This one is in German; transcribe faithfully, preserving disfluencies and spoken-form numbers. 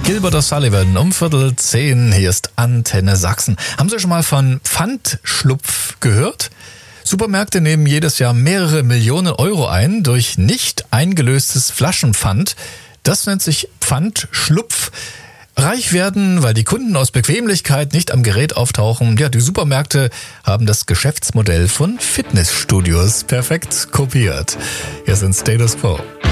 Gilbert O'Sullivan um Viertel zehn. Hier ist Antenne Sachsen. Haben Sie schon mal von Pfandschlupf gehört? Supermärkte nehmen jedes Jahr mehrere Millionen Euro ein durch nicht eingelöstes Flaschenpfand. Das nennt sich Pfandschlupf. Reich werden, weil die Kunden aus Bequemlichkeit nicht am Gerät auftauchen. Ja, die Supermärkte haben das Geschäftsmodell von Fitnessstudios perfekt kopiert. Hier sind Status Quo.